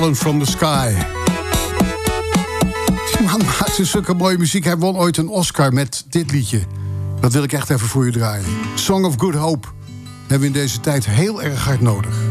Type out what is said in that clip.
From the Sky. Die man maakte zulke mooie muziek. Hij won ooit een Oscar met dit liedje. Dat wil ik echt even voor u draaien. Song of Good Hope hebben we in deze tijd heel erg hard nodig.